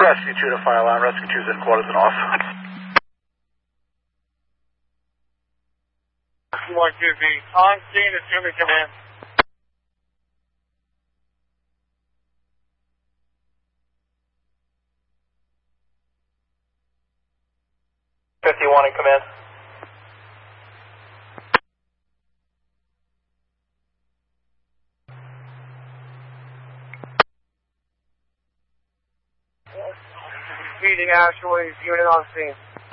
Rescue 2 to fire alarm. Rescue 2's in quarters and off. 1QB. On scene, assuming command. In command. Feeding actually, unit on scene.